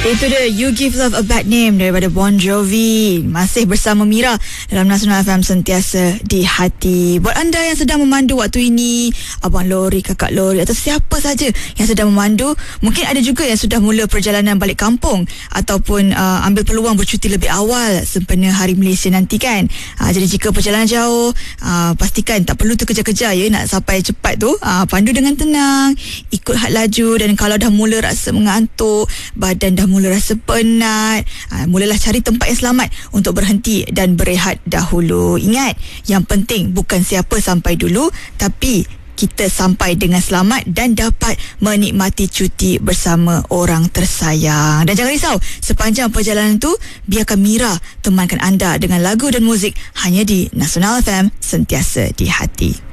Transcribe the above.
Itu dia You Give Love a Bad Name daripada Bon Jovi. Masih bersama Mira dalam Nasional FM, sentiasa di hati. Buat anda yang sedang memandu waktu ini, abang lori, kakak lori atau siapa saja yang sedang memandu, mungkin ada juga yang sudah mula perjalanan balik kampung ataupun ambil peluang bercuti lebih awal sempena Hari Malaysia nanti kan. Jadi jika perjalanan jauh, pastikan tak perlu terkejar-kejar ya nak sampai cepat tu. Pandu dengan tenang, ikut had laju, dan kalau dah mula rasa mengantuk, badan dah mula rasa penat, mulalah cari tempat yang selamat untuk berhenti dan berehat dahulu. Ingat, yang penting bukan siapa sampai dulu, tapi kita sampai dengan selamat dan dapat menikmati cuti bersama orang tersayang. Dan jangan risau, sepanjang perjalanan tu biarkan Mira temankan anda dengan lagu dan muzik hanya di Nasional FM, sentiasa di hati.